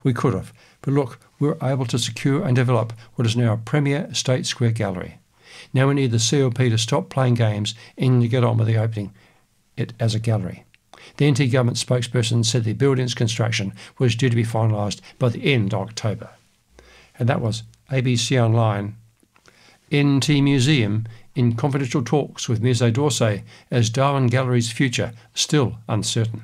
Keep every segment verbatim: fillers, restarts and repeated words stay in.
We could have, but look, we were able to secure and develop what is now a premier State Square gallery. Now we need the C L P to stop playing games and to get on with the opening it as a gallery. The N T government spokesperson said the building's construction was due to be finalised by the end of October. And that was A B C Online. N T Museum in confidential talks with Musée d'Orsay as Darwin Gallery's future still uncertain.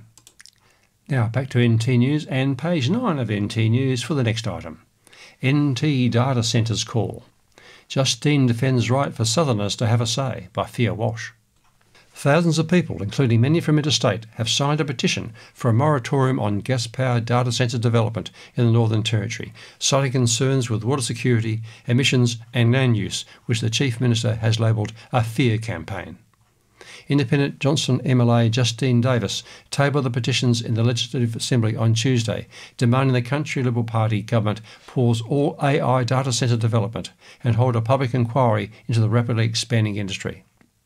Now back to N T News and page nine of N T News for the next item. N T Data Centres call. Justine defends right for Southerners to have a say by Fia Walsh. Thousands of people, including many from interstate, have signed a petition for a moratorium on gas-powered data centre development in the Northern Territory, citing concerns with water security, emissions and land use, which the Chief Minister has labelled a fear campaign. Independent Johnson M L A Justine Davis tabled the petitions in the Legislative Assembly on Tuesday, demanding the Country Liberal Party government pause all A I data centre development and hold a public inquiry into the rapidly expanding industry.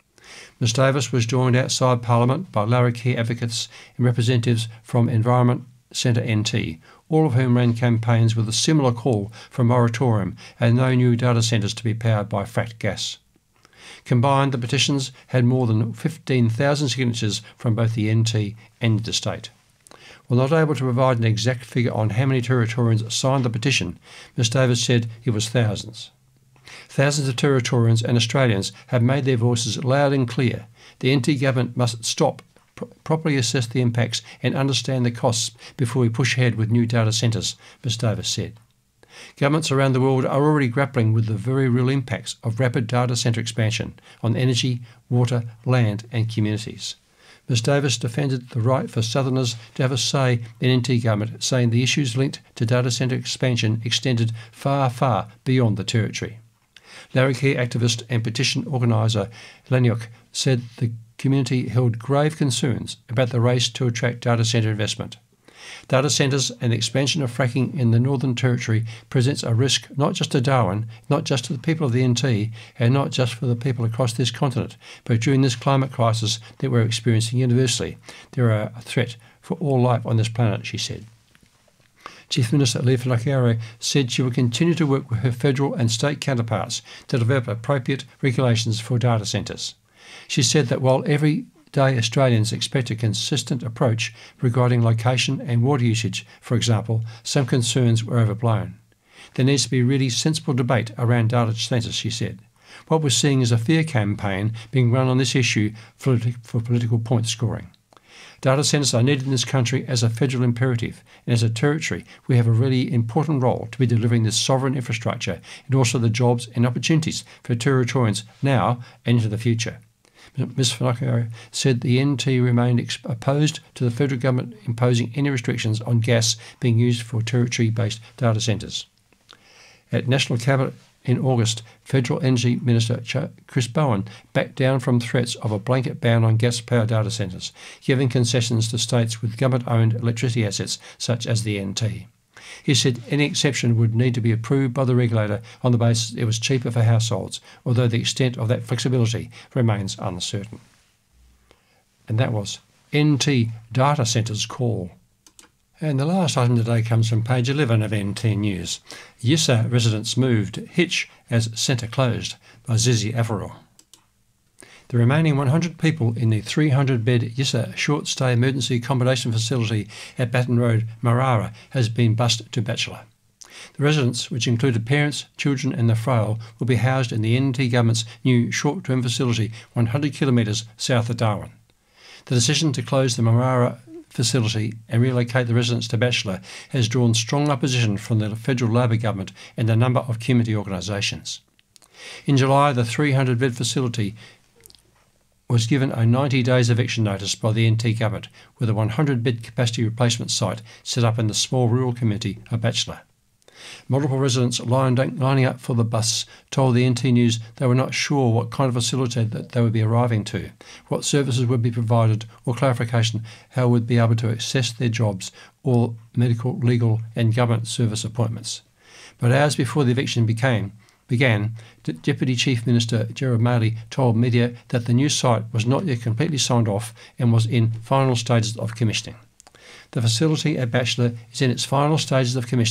Miz Davis was joined outside Parliament by Larrakia advocates and representatives from Environment Centre N T, all of whom ran campaigns with a similar call for a moratorium and no new data centres to be powered by fracked gas. Combined, the petitions had more than fifteen thousand signatures from both the N T and the state. While not able to provide an exact figure on how many Territorians signed the petition, Miz Davis said it was thousands. Thousands of Territorians and Australians have made their voices loud and clear. The N T government must stop, pr- properly assess the impacts and understand the costs before we push ahead with new data centres, Miz Davis said. Governments around the world are already grappling with the very real impacts of rapid data centre expansion on energy, water, land and communities. Miz Davis defended the right for Southerners to have a say in N T government, saying the issues linked to data centre expansion extended far, far beyond the Territory. Larrakia activist and petition organiser Lanyok said the community held grave concerns about the race to attract data centre investment. Data centres and the expansion of fracking in the Northern Territory presents a risk not just to Darwin, not just to the people of the N T, and not just for the people across this continent, but during this climate crisis that we're experiencing universally. There are a threat for all life on this planet, she said. Chief Minister Leif Lacare said she will continue to work with her federal and state counterparts to develop appropriate regulations for data centres. She said that while every day Australians expect a consistent approach regarding location and water usage, for example, some concerns were overblown. There needs to be really sensible debate around data centres, she said. What we're seeing is a fear campaign being run on this issue for, for political point scoring. Data centres are needed in this country as a federal imperative, and as a territory we have a really important role to be delivering this sovereign infrastructure and also the jobs and opportunities for Territorians now and into the future. Miz Finocchio said the N T remained ex- opposed to the federal government imposing any restrictions on gas being used for territory-based data centres. At National Cabinet in August, Federal Energy Minister Chris Bowen backed down from threats of a blanket ban on gas-powered data centres, giving concessions to states with government-owned electricity assets such as the N T. He said any exception would need to be approved by the regulator on the basis it was cheaper for households, although the extent of that flexibility remains uncertain. And that was N T Data Centres call. And the last item today comes from page eleven of N T News. Yissa residents moved, hitch as centre closed, by Zizi Averell. The remaining one hundred people in the three hundred bed Yissa short-stay emergency accommodation facility at Baton Road, Marara, has been bussed to Batchelor. The residents, which included parents, children and the frail, will be housed in the N T government's new short-term facility one hundred kilometres south of Darwin. The decision to close the Marara facility and relocate the residents to Batchelor has drawn strong opposition from the federal Labor government and a number of community organisations. In July, the three hundred bed facility was given a ninety days eviction notice by the N T government, with a one hundred bed capacity replacement site set up in the small rural community of Batchelor. Multiple residents lined, lining up for the bus told the N T News they were not sure what kind of facility that they would be arriving to, what services would be provided, or clarification how would be able to access their jobs or medical, legal and government service appointments. But hours before the eviction became, began, Deputy Chief Minister Gerard Maley told media that the new site was not yet completely signed off and was in final stages of commissioning. The facility at Batchelor is in its final stages of commissioning.